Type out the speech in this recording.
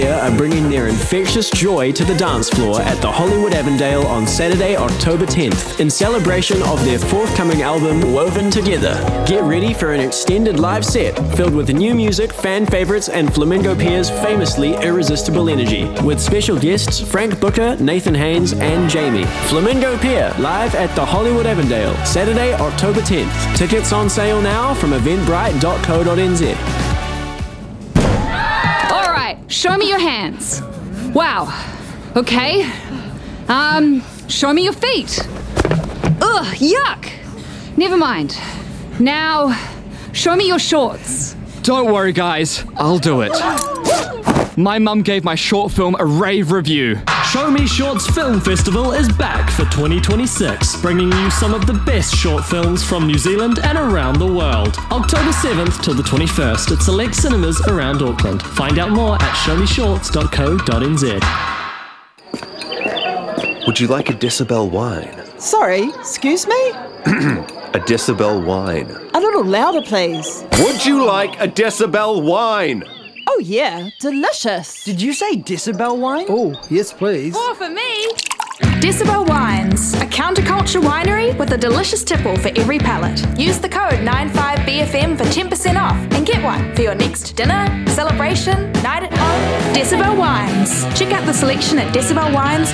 Are bringing their infectious joy to the dance floor at the Hollywood Avondale on Saturday, October 10th, in celebration of their forthcoming album, Woven Together. Get ready for an extended live set filled with new music, fan favorites, and Flamingo Pier's famously irresistible energy, with special guests Frank Booker, Nathan Haynes, and Jamie. Flamingo Pier, live at the Hollywood Avondale, Saturday, October 10th. Tickets on sale now from eventbrite.co.nz. Show me your hands. Wow. Okay. Show me your feet. Ugh, yuck. Never mind. Now, show me your shorts. Don't worry, guys. I'll do it. My mum gave my short film a rave review. Show Me Shorts Film Festival is back for 2026, bringing you some of the best short films from New Zealand and around the world. October 7th till the 21st at select cinemas around Auckland. Find out more at showmeshorts.co.nz. Would you like a Decibel wine? Sorry, excuse me? A Decibel wine. A little louder, please. Would you like a Decibel wine? Oh yeah, delicious. Did you say Decibel wine? Oh, yes please. More for me. Decibel Wines, a counterculture winery with a delicious tipple for every palate. Use the code 95BFM for 10% off and get one for your next dinner, celebration, night at home. Decibel Wines. Check out the selection at decibelwines.co.nz.